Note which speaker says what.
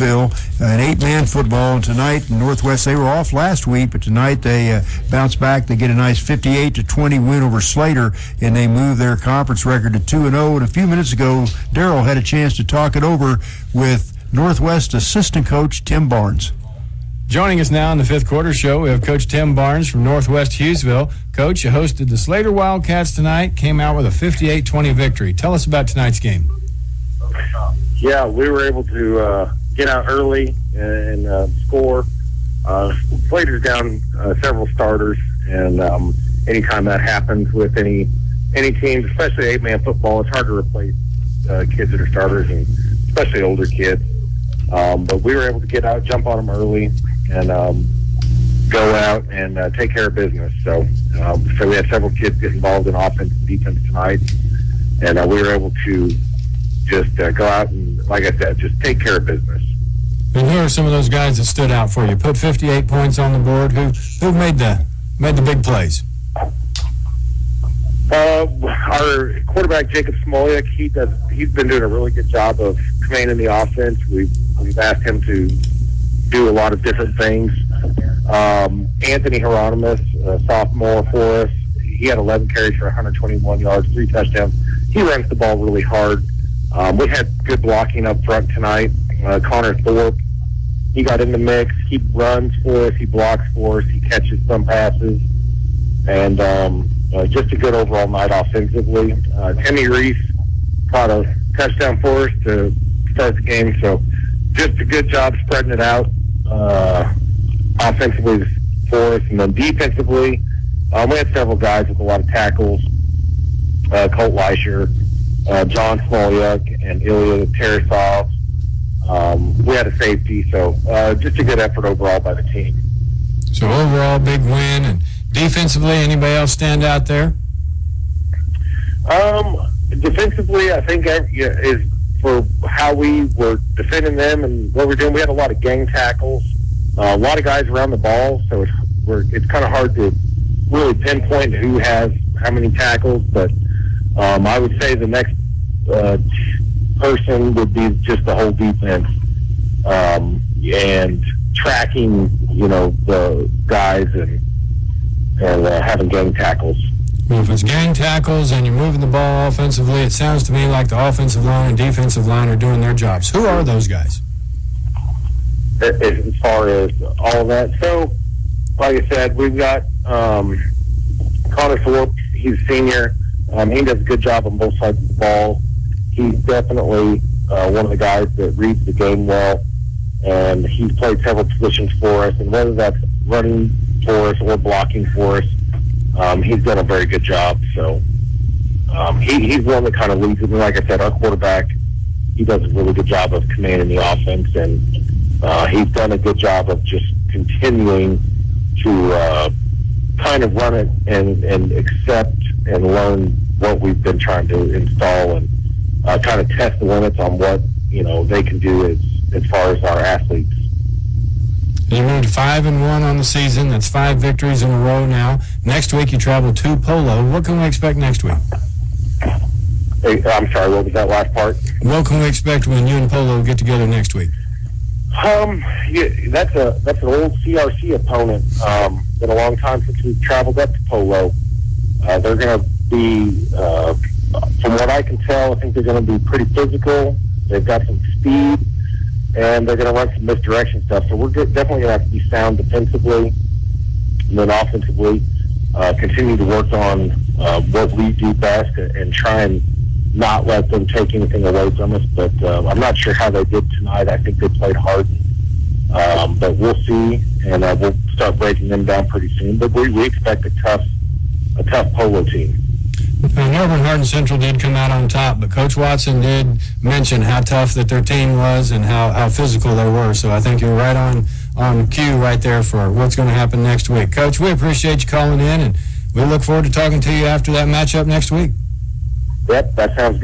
Speaker 1: an 8-man football. And tonight, Northwest, they were off last week, but tonight they bounce back. They get a nice 58-20 win over Slater, and they move their conference record to 2-0. And a few minutes ago, Darryl had a chance to talk it over with Northwest assistant coach Tim Barnes.
Speaker 2: Joining us now in the fifth quarter show, we have Coach Tim Barnes from Northwest Hughesville. Coach, you hosted the Slater Wildcats tonight, came out with a 58-20 victory. Tell us about tonight's game.
Speaker 3: Yeah, we were able to get out early and score. Slater's down several starters, and anytime that happens with any teams, especially 8-man football, it's hard to replace kids that are starters, and especially older kids. But we were able to get out, jump on them early, and go out and take care of business. So we had several kids get involved in offense and defense tonight, and we were able to just go out and, like I said, just take care of business.
Speaker 2: And who are some of those guys that stood out for you? Put 58 points on the board. Who made the big plays?
Speaker 3: Our quarterback Jacob Smoliak, he's been doing a really good job of commanding the offense. We've asked him to do a lot of different things. Anthony Hieronymus, a sophomore for us, he had 11 carries for 121 yards, 3 touchdowns. He runs the ball really hard. We had good blocking up front tonight. Connor Thorpe, he got in the mix. He runs for us. He blocks for us. He catches some passes. And just a good overall night offensively. Timmy Reese caught a touchdown for us to start the game. So just a good job spreading it out offensively for us. And then defensively, we had several guys with a lot of tackles. Colt Leisher, John Smoliak, and Ilya Tarasov. We had a safety, so just a good effort overall by the team.
Speaker 2: So overall, big win. And defensively, anybody else stand out there?
Speaker 3: Defensively, I think is for how we were defending them and what we're doing. We had a lot of gang tackles, a lot of guys around the ball, so it's kind of hard to really pinpoint who has how many tackles, but I would say the next person would be just the whole defense and tracking, the guys and having gang tackles.
Speaker 2: Well, if it's gang tackles and you're moving the ball offensively, it sounds to me like the offensive line and defensive line are doing their jobs. Who are those guys?
Speaker 3: As far as all of that, so like I said, we've got Connor Thorpe. He's a senior. He does a good job on both sides of the ball. He's definitely one of the guys that reads the game well, and he's played several positions for us, and whether that's running for us or blocking for us, he's done a very good job. So he's one that kind of leads it. And like I said, our quarterback, he does a really good job of commanding the offense, and he's done a good job of just continuing to kind of run it and accept and learn what we've been trying to install and kind of test the limits on what they can do as far as our athletes.
Speaker 2: You moved 5-1 on the season. That's 5 victories in a row now. Next week you travel to Polo. What can we expect next week?
Speaker 3: Hey, I'm sorry, what was that last part?
Speaker 2: What can we expect when you and Polo get together next week?
Speaker 3: Yeah, that's an old CRC opponent. Been a long time since we've traveled up to Polo. They're going to be, from what I can tell, I think they're going to be pretty physical. They've got some speed, and they're going to run some misdirection stuff. So we're definitely going to have to be sound defensively, and then offensively, continue to work on what we do best and try and not let them take anything away from us. But I'm not sure how they did tonight. I think they played hard. But we'll see, and we'll start breaking them down pretty soon. But we expect a tough Polo team.
Speaker 2: Melbourne Hardin Central did come out on top, but Coach Watson did mention how tough that their team was and how physical they were. So I think you're right on cue right there for what's going to happen next week. Coach, we appreciate you calling in, and we look forward to talking to you after that matchup next week.
Speaker 3: Yep, that sounds good.